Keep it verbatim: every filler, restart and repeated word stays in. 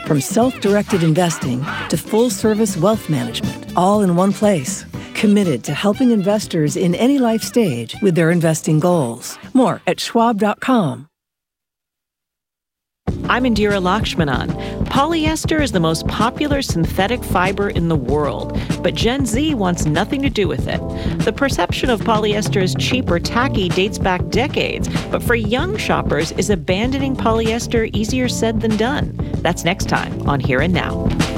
From self-directed investing to full-service wealth management, all in one place. Committed to helping investors in any life stage with their investing goals. More at schwab dot com. I'm Indira Lakshmanan. Polyester is the most popular synthetic fiber in the world, but Gen Z wants nothing to do with it. The perception of polyester as cheap or tacky dates back decades, but for young shoppers, is abandoning polyester easier said than done? That's next time on Here and Now.